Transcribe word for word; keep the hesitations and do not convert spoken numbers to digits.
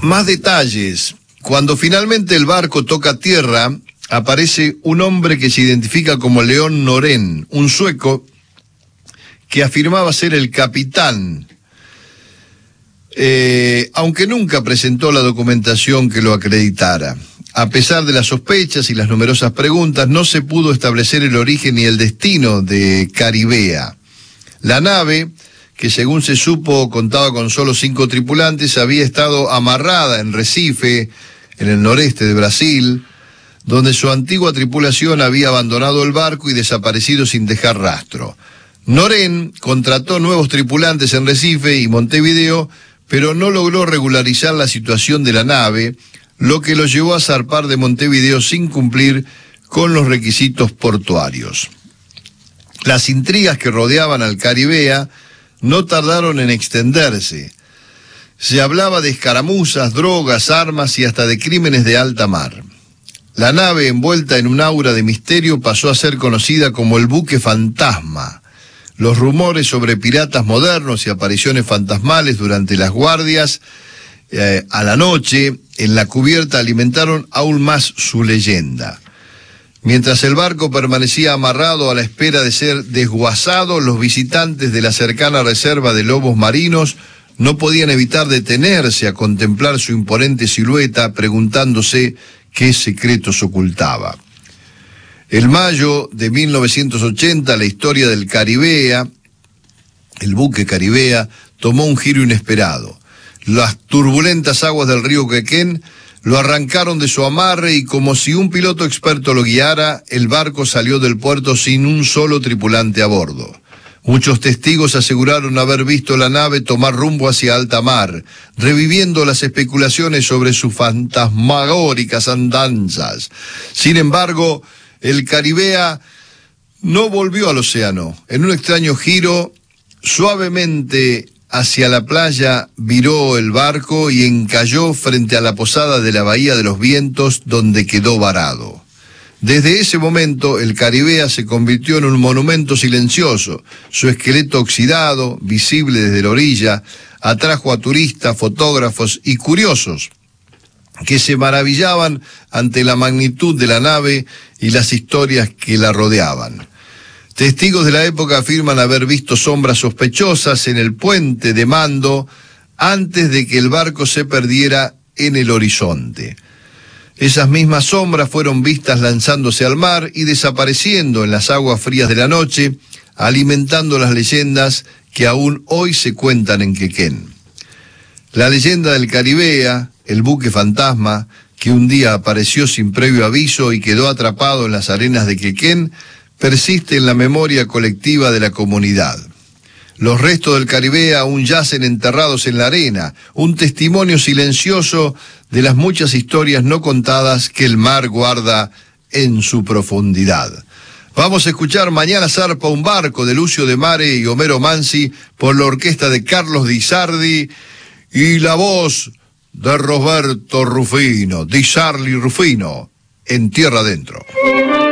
Más detalles. Cuando finalmente el barco toca tierra, aparece un hombre que se identifica como León Norén, un sueco que afirmaba ser el capitán, eh, aunque nunca presentó la documentación que lo acreditara. A pesar de las sospechas y las numerosas preguntas, no se pudo establecer el origen ni el destino de Caribea. La nave, que según se supo contaba con solo cinco tripulantes, había estado amarrada en Recife, en el noreste de Brasil, donde su antigua tripulación había abandonado el barco y desaparecido sin dejar rastro. Norén contrató nuevos tripulantes en Recife y Montevideo, pero no logró regularizar la situación de la nave, lo que lo llevó a zarpar de Montevideo sin cumplir con los requisitos portuarios. Las intrigas que rodeaban al Caribea no tardaron en extenderse. Se hablaba de escaramuzas, drogas, armas y hasta de crímenes de alta mar. La nave, envuelta en un aura de misterio, pasó a ser conocida como el buque fantasma. Los rumores sobre piratas modernos y apariciones fantasmales durante las guardias eh, a la noche en la cubierta alimentaron aún más su leyenda. Mientras el barco permanecía amarrado a la espera de ser desguazado, los visitantes de la cercana reserva de lobos marinos no podían evitar detenerse a contemplar su imponente silueta, preguntándose qué secretos ocultaba. El mayo de mil novecientos ochenta, la historia del Caribea, el buque Caribea, tomó un giro inesperado. Las turbulentas aguas del río Quequén lo arrancaron de su amarre y, como si un piloto experto lo guiara, el barco salió del puerto sin un solo tripulante a bordo. Muchos testigos aseguraron haber visto la nave tomar rumbo hacia alta mar, reviviendo las especulaciones sobre sus fantasmagóricas andanzas. Sin embargo, el Caribea no volvió al océano. En un extraño giro, suavemente hacia la playa viró el barco y encalló frente a la posada de la Bahía de los Vientos, donde quedó varado. Desde ese momento, el Caribea se convirtió en un monumento silencioso. Su esqueleto oxidado, visible desde la orilla, atrajo a turistas, fotógrafos y curiosos que se maravillaban ante la magnitud de la nave y las historias que la rodeaban. Testigos de la época afirman haber visto sombras sospechosas en el puente de mando antes de que el barco se perdiera en el horizonte. Esas mismas sombras fueron vistas lanzándose al mar y desapareciendo en las aguas frías de la noche, alimentando las leyendas que aún hoy se cuentan en Quequén. La leyenda del Caribea, el buque fantasma, que un día apareció sin previo aviso y quedó atrapado en las arenas de Quequén, persiste en la memoria colectiva de la comunidad. Los restos del Caribea aún yacen enterrados en la arena, un testimonio silencioso de las muchas historias no contadas que el mar guarda en su profundidad. Vamos a escuchar Mañana zarpa un barco de Lucio de Mare y Homero Mansi por la orquesta de Carlos Di Sardi y la voz de Roberto Rufino, Di Sarli Rufino, en Tierra Adentro.